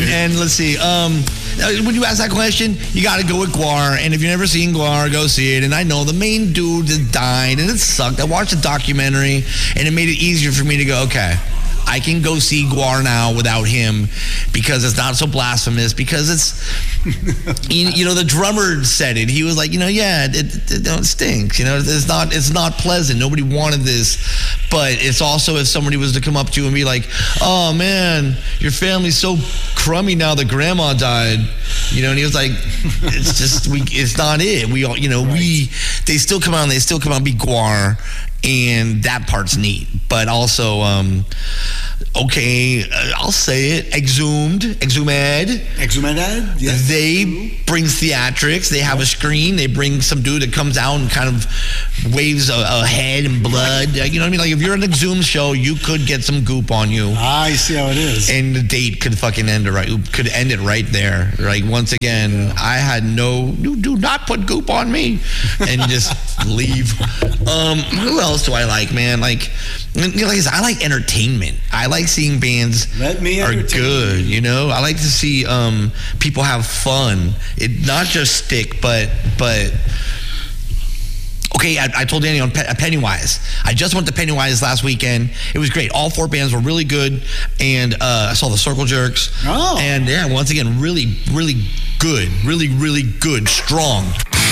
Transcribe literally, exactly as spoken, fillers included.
and let's see. Um, when you ask that question, you got to go with Gwar. And if you've never seen Gwar, go see it. And I know the main dude that died, and it sucked. I watched the documentary, and it made it easier for me to go, okay, I can go see Gwar now without him because it's not so blasphemous, because it's, you, you know, the drummer said it. He was like, you know, yeah, it, it, it, it stinks. You know, it's not it's not pleasant. Nobody wanted this. But it's also, if somebody was to come up to you and be like, oh, man, your family's so crummy now that grandma died. You know, and he was like, it's just, we, it's not it. We all, you know, right. we, they still come out and they still come out and be Gwar. And that part's neat, but also, um, okay, uh, I'll say it, Exhumed, Exhumed. Exhumed, yes. They bring theatrics. They have a screen. They bring some dude that comes out and kind of waves a, a head and blood. You know what I mean? Like, if you're an Exhumed show, you could get some goop on you. Ah, I see how it is. And the date could fucking end it right, could end it right there. Like, once again, yeah. I had no, do, do not put goop on me, and just leave. Um, who else do I like, man? Like, like I said, I like entertainment. I like seeing bands Let me are good, you know? I like to see um, people have fun. It not just stick, but but okay, I, I told Danny on Pe- Pennywise. I just went to Pennywise last weekend. It was great. All four bands were really good, and uh, I saw the Circle Jerks. Oh. And yeah, once again, really, really good. Really, really good. Strong.